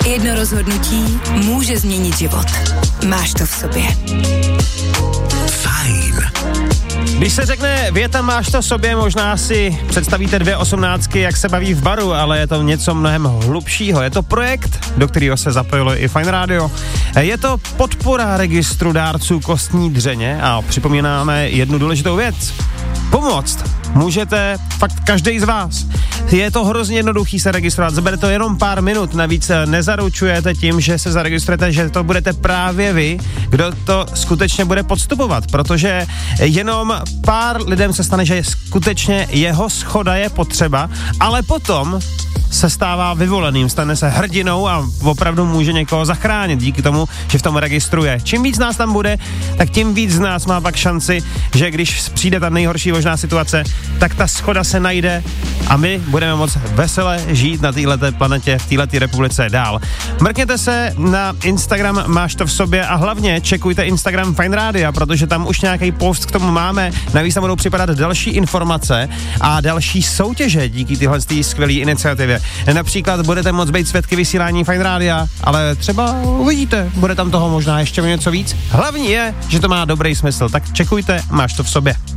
Jedno rozhodnutí může změnit život. Máš to v sobě. Fajn. Když se řekne věta máš to v sobě, možná si představíte 2 osmnáctky, jak se baví v baru, ale je to něco mnohem hlubšího. Je to projekt, do kterého se zapojilo i Fajn Radio. Je to podpora registru dárců kostní dřeně a připomínáme jednu důležitou věc. Pomoct můžete fakt každý z vás. Je to hrozně jednoduchý se registrovat, zabere to jenom pár minut, navíc nezaručujete tím, že se zaregistrujete, že to budete právě vy, kdo to skutečně bude podstupovat, protože jenom pár lidem se stane, že skutečně jeho shoda je potřeba, ale potom se stává vyvoleným, stane se hrdinou a opravdu může někoho zachránit díky tomu, že v tom registruje. Čím víc nás tam bude, tak tím víc z nás má pak šanci, že když přijde ta nejhorší možná situace, tak ta shoda se najde a my budeme moct vesele žít na této planetě, v této republice dál. Mrkněte se na Instagram Máš to v sobě a hlavně čekujte Instagram Fajn Rádia, protože tam už nějaký post k tomu máme. Navíc tam budou připadat další informace a další soutěže díky téhle skvělé iniciativě. Například budete moct být svědky vysílání Fajn Rádia, ale třeba uvidíte, bude tam toho možná ještě něco víc. Hlavní je, že to má dobrý smysl, tak čekujte, Máš to v sobě.